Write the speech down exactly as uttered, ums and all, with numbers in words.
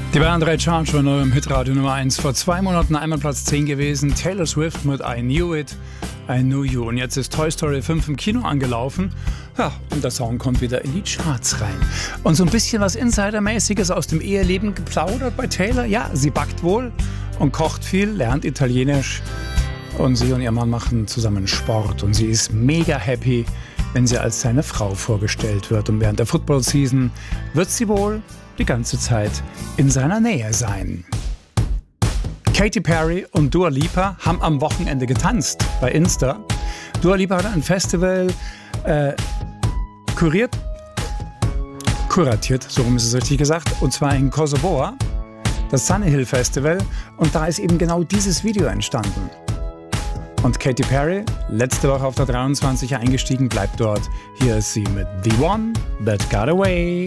Die Band Ray Charles in eurem Hitradio Nummer eins. Vor zwei Monaten einmal Platz zehn gewesen. Taylor Swift mit I Knew It, I Knew You. Und jetzt ist Toy Story fünf im Kino angelaufen. Ja, und der Song kommt wieder in die Charts rein. Und so ein bisschen was Insidermäßiges aus dem Eheleben geplaudert bei Taylor. Ja, sie backt wohl und kocht viel, lernt Italienisch. Und sie und ihr Mann machen zusammen Sport. Und sie ist mega happy, wenn sie als seine Frau vorgestellt wird. Und während der Football-Season wird sie wohl die ganze Zeit in seiner Nähe sein. Katy Perry und Dua Lipa haben am Wochenende getanzt bei Insta. Dua Lipa hat ein Festival äh, kuriert, kuratiert, so rum ist es richtig gesagt, und zwar in Kosovo, das Sunny Hill Festival, und da ist eben genau dieses Video entstanden. Und Katy Perry, letzte Woche auf der dreiundzwanzig eingestiegen, bleibt dort. Hier ist sie mit The One That Got Away.